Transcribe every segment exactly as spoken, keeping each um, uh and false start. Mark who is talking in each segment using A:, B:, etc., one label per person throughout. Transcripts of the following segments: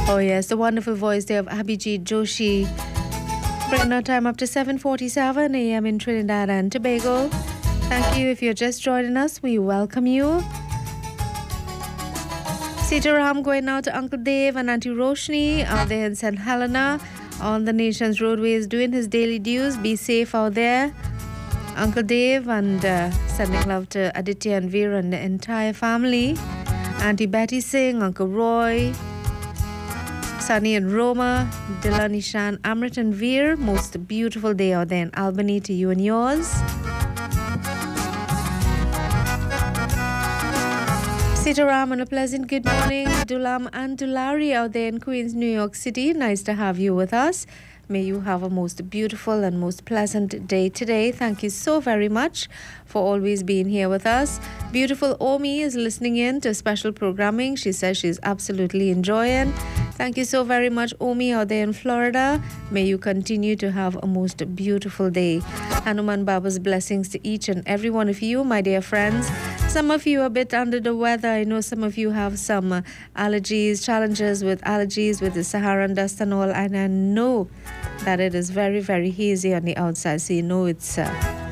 A: Oh yes, the wonderful voice there of Abhijit Joshi. Bringing our time up to seven forty-seven a m in Trinidad and Tobago. Thank you if you're just joining us. We welcome you. Sitaram going out to Uncle Dave and Auntie Roshni out there in Saint Helena on the nation's roadways doing his daily dues. Be safe out there, Uncle Dave, and uh, sending love to Aditya and Veer and the entire family. Auntie Betty Singh, Uncle Roy, Sunny and Roma, Dylan, Ishan, Amrit and Veer. Most beautiful day out there in Albany to you and yours. Sitaram and a pleasant good morning. Dulam and Dulari out there in Queens, New York City. Nice to have you with us. May you have a most beautiful and most pleasant day today. Thank you so very much for always being here with us. Beautiful Omi is listening in to special programming. She says she's absolutely enjoying. Thank you so very much, Omi, out there in Florida. May you continue to have a most beautiful day. Hanuman Baba's blessings to each and every one of you, my dear friends. Some of you are a bit under the weather. I know some of you have some uh, allergies, challenges with allergies, with the Saharan dust and all. And I know that it is very, very hazy on the outside. So you know it's... Uh,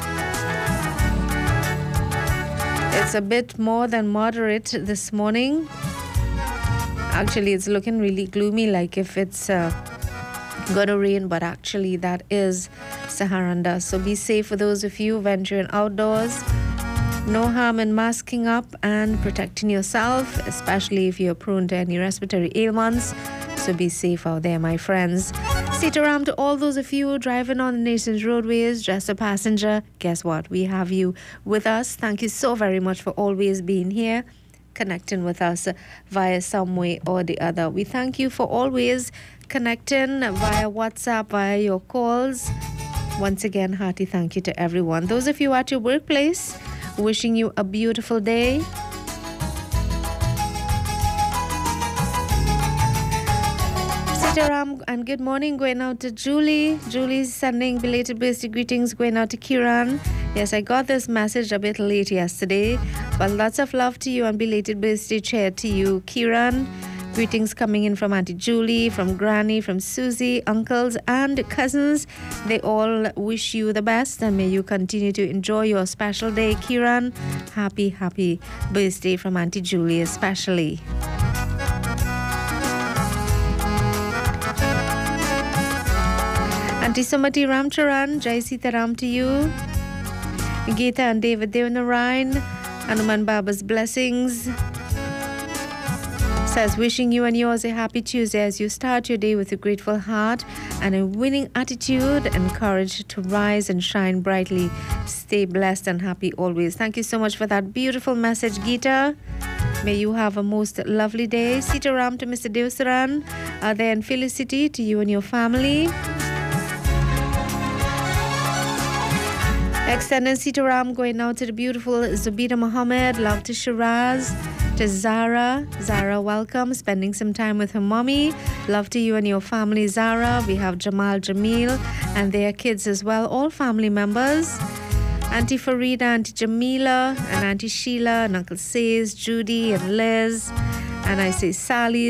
A: it's a bit more than moderate this morning. Actually, it's looking really gloomy, like if it's uh, gonna rain, but actually that is Saharan dust. So be safe for those of you venturing outdoors. No harm in masking up and protecting yourself, especially if you're prone to any respiratory ailments. So be safe out there, my friends. Sitaram to all those of you driving on the nation's roadways, just a passenger. Guess what? We have you with us. Thank you so very much for always being here, connecting with us via some way or the other. We thank you for always connecting via WhatsApp, via your calls. Once again, hearty thank you to everyone. Those of you at your workplace, wishing you a beautiful day. Sitaram and good morning going out to Julie. Julie's sending belated birthday greetings going out to Kiran. Yes, I got this message a bit late yesterday, but lots of love to you and belated birthday cheer to you, Kiran. Greetings coming in from Auntie Julie, from Granny, from Susie, uncles and cousins. They all wish you the best and may you continue to enjoy your special day, Kiran. Happy, happy birthday from Auntie Julie especially. Auntie Sumati Ramcharan, Jai Sitaram to you. Geeta and David Devanarayan, Hanuman Baba's blessings. Says wishing you and yours a happy Tuesday as you start your day with a grateful heart and a winning attitude and courage to rise and shine brightly. Stay blessed and happy always. Thank you so much for that beautiful message, Geeta. May you have a most lovely day. Sitaram to Mister Deosaran uh, there in Felicity to you and your family. Extended Sitaram going out to the beautiful Zubida Mohammed. Love to Shiraz. To Zara. Zara, welcome. Spending some time with her mommy. Love to you and your family, Zara. We have Jamal, Jamil, and their kids as well. All family members. Auntie Farida, Auntie Jamila, and Auntie Sheila, and Uncle Says, Judy, and Liz. And I say Sally.